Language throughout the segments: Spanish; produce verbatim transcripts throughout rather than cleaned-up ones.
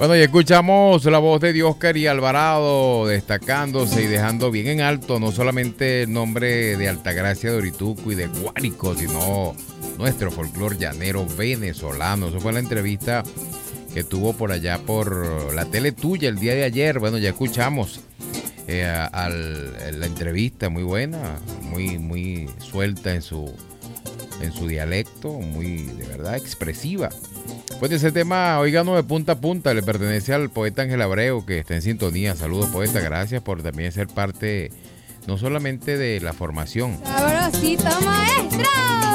Bueno, y escuchamos la voz de Dioscari Alvarado destacándose y dejando bien en alto no solamente el nombre de Altagracia de Orituco y de Guárico, sino nuestro folclor llanero venezolano. Eso fue la entrevista que tuvo por allá por la tele tuya el día de ayer. Bueno, ya escuchamos eh, al, la entrevista, muy buena, muy, muy suelta en su, en su dialecto, muy de verdad expresiva. Pues ese tema, oíganos de punta a punta, le pertenece al poeta Ángel Abreu, que está en sintonía. Saludos, poeta, gracias por también ser parte no solamente de la formación. ¡Sabrosito, maestro!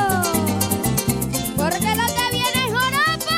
Porque lo que viene es joropo.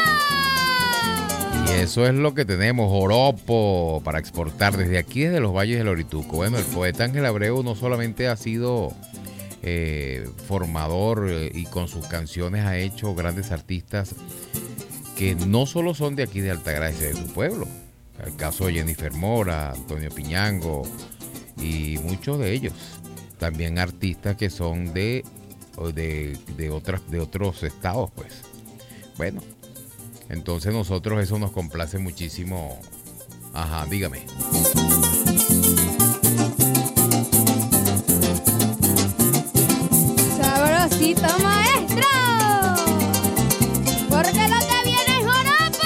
Y eso es lo que tenemos, joropo, para exportar desde aquí, desde los valles del Orituco. Bueno, el poeta Ángel Abreu no solamente ha sido eh, formador eh, y con sus canciones ha hecho grandes artistas que no solo son de aquí de Altagracia, de su pueblo. El caso de Jennifer Mora, Antonio Piñango y muchos de ellos. También artistas que son de, de, de, otras, de otros estados, pues. Bueno, entonces nosotros eso nos complace muchísimo. Ajá, dígame. Sabrosito, maestro. Porque lo que viene es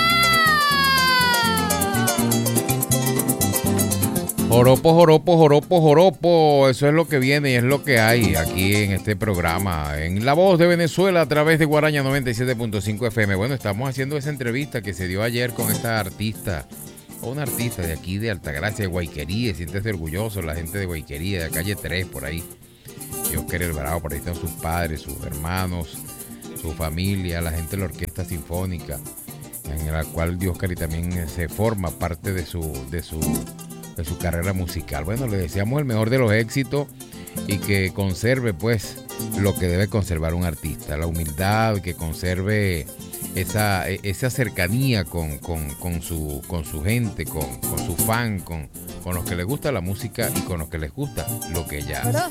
joropo. Joropo, joropo, joropo, joropo. Eso es lo que viene y es lo que hay aquí en este programa. En La Voz de Venezuela a través de Guaraña noventa y siete punto cinco F M. Bueno, estamos haciendo esa entrevista que se dio ayer con esta artista, o una artista de aquí de Altagracia, de Guayquería. Siéntese orgulloso la gente de Guayquería, de la calle tres, por ahí. Dioscari Alvarado, por ahí están sus padres, sus hermanos, su familia, la gente de la Orquesta Sinfónica, en la cual Dioscari también se forma parte de su, de su, de su carrera musical. Bueno, le deseamos el mejor de los éxitos y que conserve pues lo que debe conservar un artista, la humildad, que conserve esa, esa cercanía con, con, con, su, con su gente, con, con su fan, con, con los que les gusta la música y con los que les gusta lo que ella hace.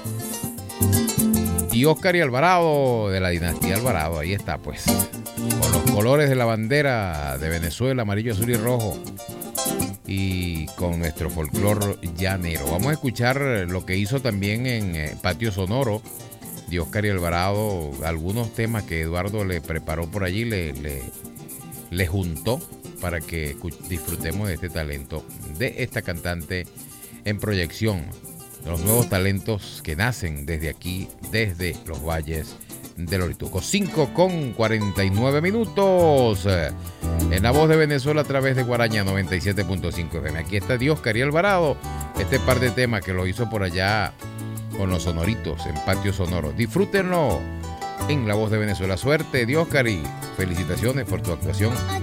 Dioscari Alvarado, de la dinastía Alvarado, ahí está pues, con los colores de la bandera de Venezuela, amarillo, azul y rojo, y con nuestro folclor llanero. Vamos a escuchar lo que hizo también en eh, Patio Sonoro Dioscari Alvarado, algunos temas que Eduardo le preparó por allí, le, le, le juntó para que disfrutemos de este talento, de esta cantante en proyección, los nuevos talentos que nacen desde aquí, desde los valles del Orituco. cinco con cuarenta y nueve minutos en La Voz de Venezuela a través de Guaraña noventa y siete punto cinco F M. Aquí está Dioscari Alvarado, este par de temas que lo hizo por allá con los sonoritos en Patio Sonoro. Disfrútenlo en La Voz de Venezuela. Suerte, Dioscari. Felicitaciones por tu actuación.